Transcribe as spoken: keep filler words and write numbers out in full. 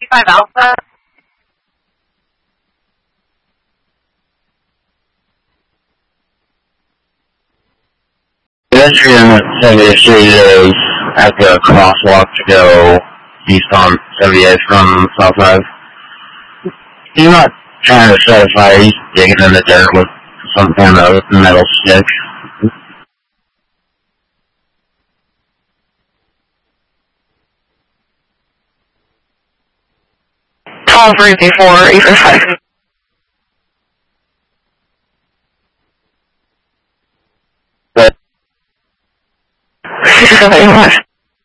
fifty-five Alpha. Pedestrian seventy-eighth Street is at the crosswalk to go east on seventy-eighth from Southside. He's not trying to certify, he's digging in the dirt with some kind of metal stick. twelve before eight five. But six seven eight five.